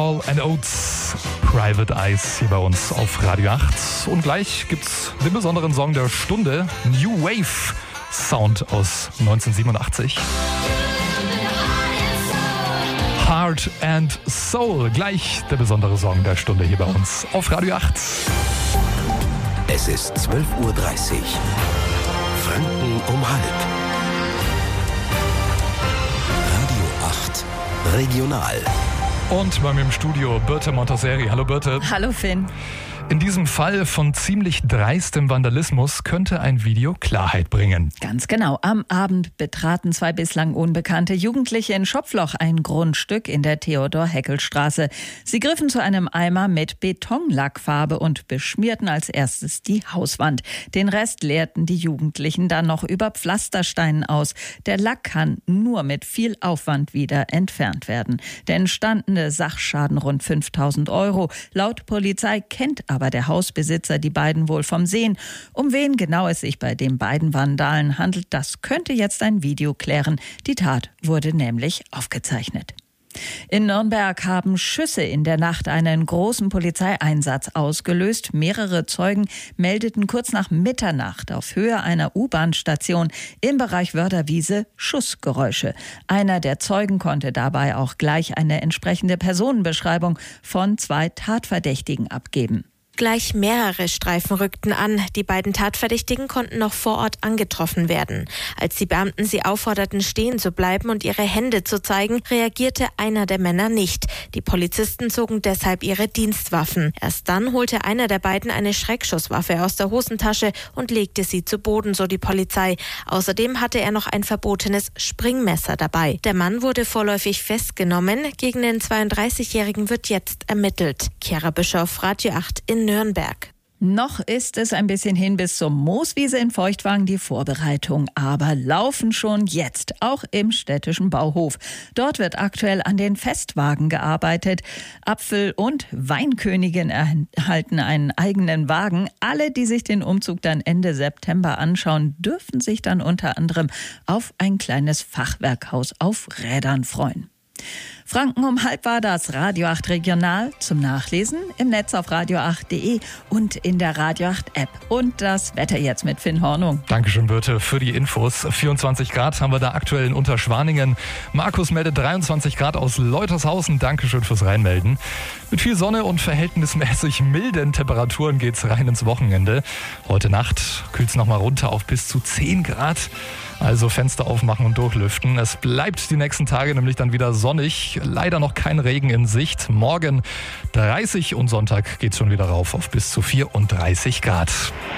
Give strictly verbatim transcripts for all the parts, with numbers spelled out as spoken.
Hall and Oates, Private Eyes hier bei uns auf Radio acht. Und gleich gibt's den besonderen Song der Stunde, New Wave Sound aus neunzehnhundertsiebenundachtzig. Heart and Soul, gleich der besondere Song der Stunde hier bei uns auf Radio acht. Es ist zwölf Uhr dreißig. Franken um halb. Radio acht Regional. Und bei mir im Studio Birte Montazeri. Hallo Birte. Hallo Finn. In diesem Fall von ziemlich dreistem Vandalismus könnte ein Video Klarheit bringen. Ganz genau. Am Abend betraten zwei bislang unbekannte Jugendliche in Schopfloch ein Grundstück in der Theodor-Heckel-Straße. Sie griffen zu einem Eimer mit Betonlackfarbe und beschmierten als erstes die Hauswand. Den Rest leerten die Jugendlichen dann noch über Pflastersteinen aus. Der Lack kann nur mit viel Aufwand wieder entfernt werden. Der entstandene Sachschaden rund fünftausend Euro. Laut Polizei kennt aber Aber der Hausbesitzer die beiden wohl vom Sehen. Um wen genau es sich bei den beiden Vandalen handelt, das könnte jetzt ein Video klären. Die Tat wurde nämlich aufgezeichnet. In Nürnberg haben Schüsse in der Nacht einen großen Polizeieinsatz ausgelöst. Mehrere Zeugen meldeten kurz nach Mitternacht auf Höhe einer U-Bahn-Station im Bereich Wörderwiese Schussgeräusche. Einer der Zeugen konnte dabei auch gleich eine entsprechende Personenbeschreibung von zwei Tatverdächtigen abgeben. Gleich mehrere Streifen rückten an. Die beiden Tatverdächtigen konnten noch vor Ort angetroffen werden. Als die Beamten sie aufforderten, stehen zu bleiben und ihre Hände zu zeigen, reagierte einer der Männer nicht. Die Polizisten zogen deshalb ihre Dienstwaffen. Erst dann holte einer der beiden eine Schreckschusswaffe aus der Hosentasche und legte sie zu Boden, so die Polizei. Außerdem hatte er noch ein verbotenes Springmesser dabei. Der Mann wurde vorläufig festgenommen. Gegen den zweiunddreißigjährigen wird jetzt ermittelt. Chiara Bischoff, Radio acht in Nürnberg. Noch ist es ein bisschen hin bis zur Mooswiese in Feuchtwagen, die Vorbereitung, aber laufen schon jetzt, auch im städtischen Bauhof. Dort wird aktuell an den Festwagen gearbeitet. Apfel- und Weinkönigin erhalten einen eigenen Wagen. Alle, die sich den Umzug dann Ende September anschauen, dürfen sich dann unter anderem auf ein kleines Fachwerkhaus auf Rädern freuen. Franken um halb war das Radio acht Regional zum Nachlesen im Netz auf radio acht punkt de und in der Radio acht App. Und das Wetter jetzt mit Finn Hornung. Dankeschön, Birte, für die Infos. vierundzwanzig Grad haben wir da aktuell in Unterschwaningen. Markus meldet dreiundzwanzig Grad aus Leutershausen. Dankeschön fürs Reinmelden. Mit viel Sonne und verhältnismäßig milden Temperaturen geht's rein ins Wochenende. Heute Nacht kühlt's noch mal runter auf bis zu zehn Grad. Also Fenster aufmachen und durchlüften. Es bleibt die nächsten Tage nämlich dann wieder sonnig. Leider noch kein Regen in Sicht. Morgen dreißig und Sonntag geht's schon wieder rauf auf bis zu vierunddreißig Grad.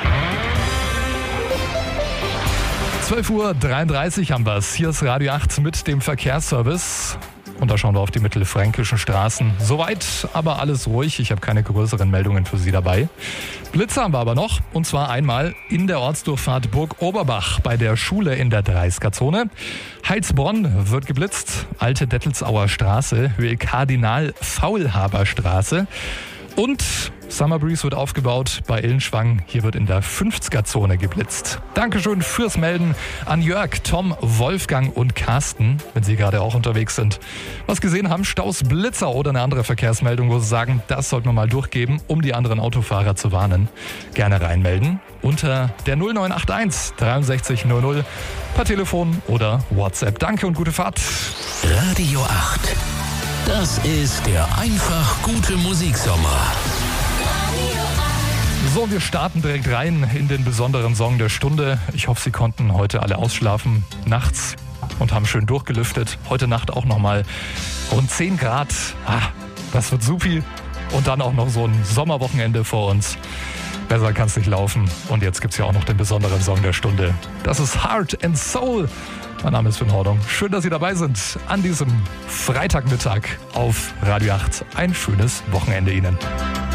zwölf Uhr dreiunddreißig haben wir's. Hier ist Radio acht mit dem Verkehrsservice. Und da schauen wir auf die mittelfränkischen Straßen. Soweit aber alles ruhig. Ich habe keine größeren Meldungen für Sie dabei. Blitze haben wir aber noch. Und zwar einmal in der Ortsdurchfahrt Burg Oberbach bei der Schule in der dreißiger-Zone. Heilsbronn wird geblitzt. Alte Dettelsauer Straße, Höhe Kardinal-Faulhaber-Straße. Und Summer Breeze wird aufgebaut bei Illenschwang. Hier wird in der fünfziger-Zone geblitzt. Dankeschön fürs Melden an Jörg, Tom, Wolfgang und Carsten, wenn Sie gerade auch unterwegs sind. Was gesehen haben, Staus, Blitzer oder eine andere Verkehrsmeldung, wo Sie sagen, das sollten wir mal durchgeben, um die anderen Autofahrer zu warnen. Gerne reinmelden unter der null neun acht eins dreiundsechzig null null per Telefon oder WhatsApp. Danke und gute Fahrt. Radio acht. Das ist der einfach gute Musiksommer. So, wir starten direkt rein in den besonderen Song der Stunde. Ich hoffe, Sie konnten heute alle ausschlafen nachts und haben schön durchgelüftet. Heute Nacht auch nochmal rund zehn Grad. Ah, das wird supi. Und dann auch noch so ein Sommerwochenende vor uns. Besser kann's nicht laufen. Und jetzt gibt's ja auch noch den besonderen Song der Stunde. Das ist Heart and Soul. Mein Name ist Finn Hornung. Schön, dass Sie dabei sind an diesem Freitagmittag auf Radio acht. Ein schönes Wochenende Ihnen.